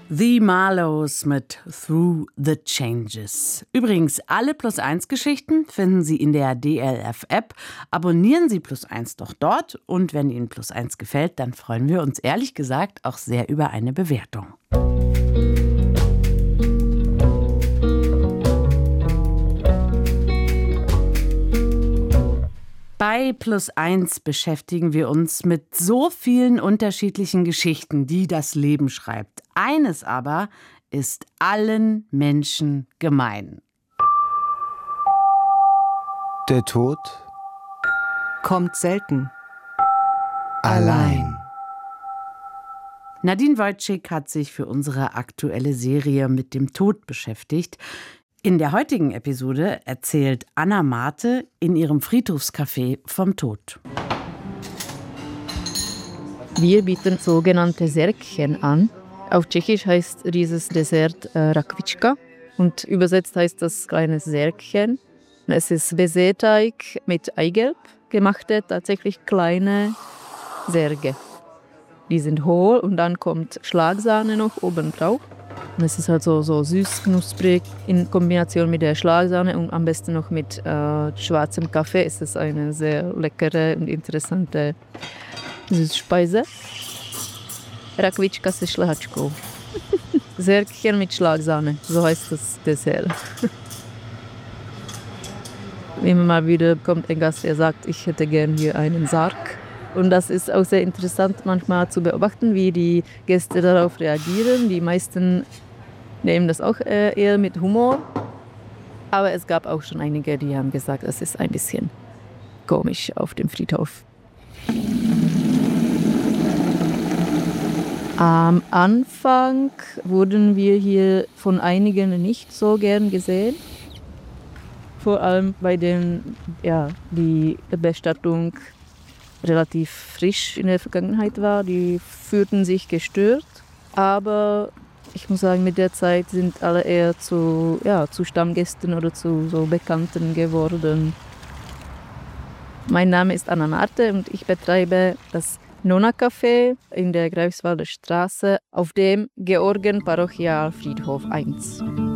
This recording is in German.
The Marlows mit Through the Changes. Übrigens, alle Plus-1-Geschichten finden Sie in der DLF-App. Abonnieren Sie Plus-1 doch dort. Und wenn Ihnen Plus-1 gefällt, dann freuen wir uns ehrlich gesagt auch sehr über eine Bewertung. Bei Plus-1 beschäftigen wir uns mit so vielen unterschiedlichen Geschichten, die das Leben schreibt. Eines aber ist allen Menschen gemein. Der Tod kommt selten allein. Nadine Wojcik hat sich für unsere aktuelle Serie mit dem Tod beschäftigt. In der heutigen Episode erzählt Anna Mate in ihrem Friedhofscafé vom Tod. Wir bieten sogenannte Särkchen an. Auf Tschechisch heißt dieses Dessert Rakvička und übersetzt heißt das kleines Särkchen. Es ist Baiser-Teig mit Eigelb, gemachte tatsächlich kleine Särge. Die sind hohl und dann kommt Schlagsahne noch oben drauf. Und es ist halt so süß, knusprig in Kombination mit der Schlagsahne und am besten noch mit schwarzem Kaffee ist es eine sehr leckere und interessante Süßspeise. Rakvička se šlehačkou. Särkchen mit Schlagsahne, so heißt das Dessert. Immer mal wieder kommt ein Gast, der sagt, ich hätte gern hier einen Sarg. Und das ist auch sehr interessant manchmal zu beobachten, wie die Gäste darauf reagieren. Die meisten nehmen das auch eher mit Humor. Aber es gab auch schon einige, die haben gesagt, es ist ein bisschen komisch auf dem Friedhof. Am Anfang wurden wir hier von einigen nicht so gern gesehen. Vor allem bei denen die Bestattung relativ frisch in der Vergangenheit war. Die fühlten sich gestört. Aber ich muss sagen, mit der Zeit sind alle eher zu Stammgästen oder zu so Bekannten geworden. Mein Name ist Anna Mate und ich betreibe das Nonna-Café in der Greifswalder Straße auf dem Georgen-Parochial-Friedhof 1.